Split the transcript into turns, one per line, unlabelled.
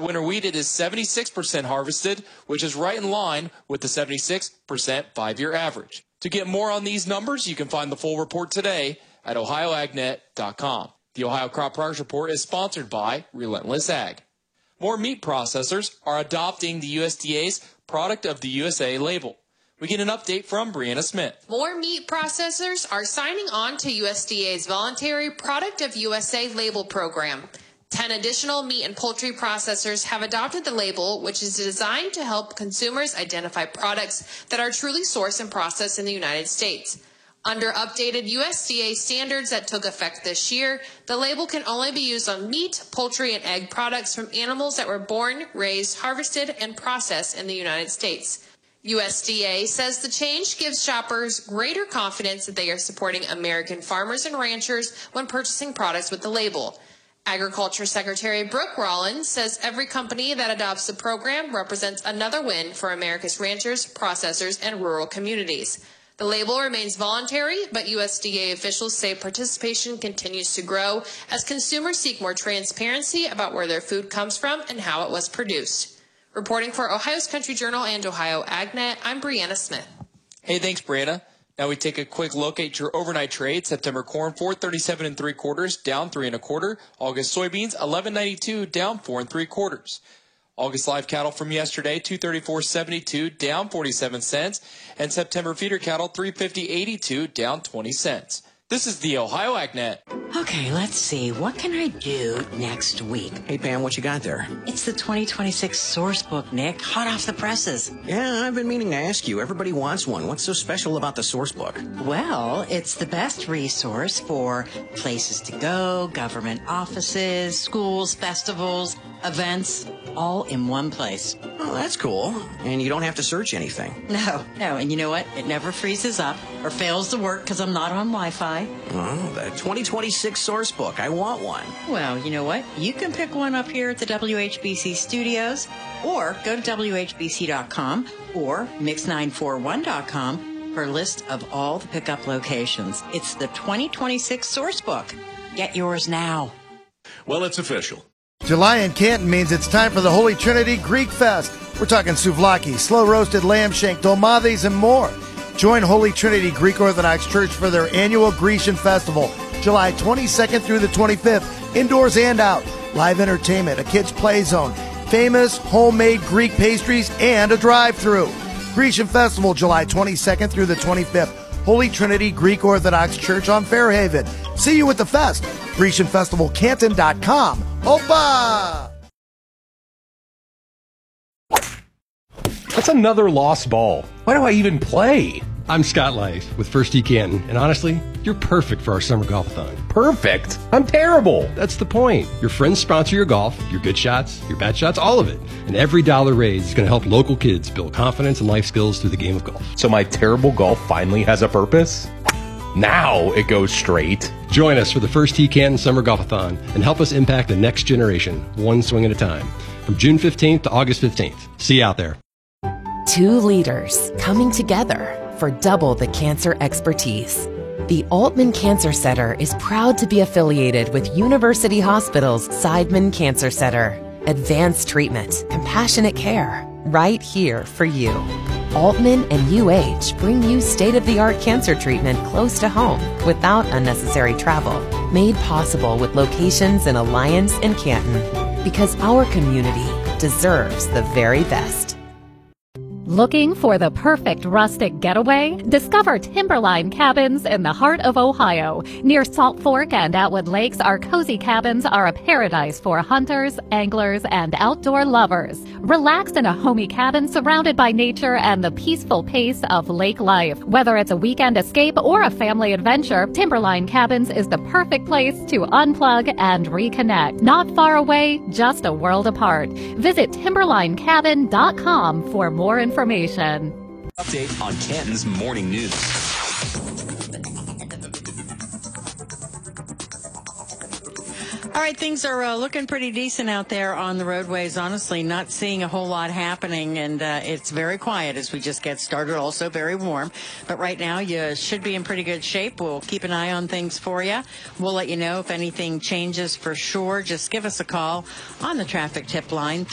winter wheat, it is 76% harvested, which is right in line with the 76% 5-year average. To get more on these numbers, you can find the full report today at ohioagnet.com. The Ohio Crop Progress Report is sponsored by Relentless Ag. More meat processors are adopting the USDA's Product of the USA label. We get an update from Brianna Smith.
More meat processors are signing on to USDA's voluntary Product of USA label program. 10 additional meat and poultry processors have adopted the label, which is designed to help consumers identify products that are truly sourced and processed in the United States. Under updated USDA standards that took effect this year, the label can only be used on meat, poultry, and egg products from animals that were born, raised, harvested, and processed in the United States. USDA says the change gives shoppers greater confidence that they are supporting American farmers and ranchers when purchasing products with the label. Agriculture Secretary Brooke Rollins says every company that adopts the program represents another win for America's ranchers, processors, and rural communities. The label remains voluntary, but USDA officials say participation continues to grow as consumers seek more transparency about where their food comes from and how it was produced. Reporting for Ohio's Country Journal and Ohio AgNet, I'm Brianna Smith.
Hey, thanks, Brianna. Now we take a quick look at your overnight trade. September corn, 437 3/4, down 3 1/4. August soybeans, 11.92, down 4 3/4. August live cattle from yesterday, 234.72, down 47 cents. And September feeder cattle, 350.82, down 20 cents. This is the Ohio AgNet.
Okay, let's see. What can I do next week?
Hey, Pam, what you got there?
It's the 2026 source book, Nick. Hot off the presses.
Yeah, I've been meaning to ask you. Everybody wants one. What's so special about the source book?
Well, it's the best resource for places to go, government offices, schools, festivals, events, all in one place.
Oh, that's cool. And you don't have to search anything.
No. And you know what? It never freezes up or fails to work because I'm not on Wi-Fi.
Oh, the 2026 source book. I want one.
Well, you know what? You can pick one up here at the WHBC studios or go to WHBC.com or Mix941.com for a list of all the pickup locations. It's the 2026 source book. Get yours now.
Well, it's official.
July in Canton means it's time for the Holy Trinity Greek Fest. We're talking souvlaki, slow-roasted lamb shank, dolmades, and more. Join Holy Trinity Greek Orthodox Church for their annual Grecian Festival, July 22nd through the 25th, indoors and out. Live entertainment, a kids' play zone, famous homemade Greek pastries, and a drive-thru. Grecian Festival, July 22nd through the 25th. Holy Trinity Greek Orthodox Church on Fairhaven. See you at the fest. GrecianFestivalCanton.com. Opa!
That's another lost ball. Why do I even play? I'm Scott Life with First Tee Canton, and honestly, you're perfect for our summer golf-a-thon. Perfect? I'm terrible. That's the point. Your friends sponsor your golf, your good shots, your bad shots, all of it. And every dollar raised is going to help local kids build confidence and life skills through the game of golf.
So my terrible golf finally has a purpose? Now it goes straight.
Join us for the First Tee Canton Summer Golf-a-thon and help us impact the next generation, one swing at a time. From June 15th to August 15th. See you out there.
Two leaders coming together for double the cancer expertise. The Altman Cancer Center is proud to be affiliated with University Hospital's Seidman Cancer Center. Advanced treatment, compassionate care, right here for you. Altman and UH bring you state-of-the-art cancer treatment close to home without unnecessary travel. Made possible with locations in Alliance and Canton. Because our community deserves the very best.
Looking for the perfect rustic getaway? Discover Timberline Cabins in the heart of Ohio. Near Salt Fork and Atwood Lakes, our cozy cabins are a paradise for hunters, anglers, and outdoor lovers. Relax in a homey cabin surrounded by nature and the peaceful pace of lake life. Whether it's a weekend escape or a family adventure, Timberline Cabins is the perfect place to unplug and reconnect. Not far away, just a world apart. Visit timberlinecabin.com for more information.
Update on Canton's morning news.
All right, things are looking pretty decent out there on the roadways. Honestly, not seeing a whole lot happening, and it's very quiet as we just get started. Also very warm. But right now, you should be in pretty good shape. We'll keep an eye on things for you. We'll let you know if anything changes for sure. Just give us a call on the traffic tip line,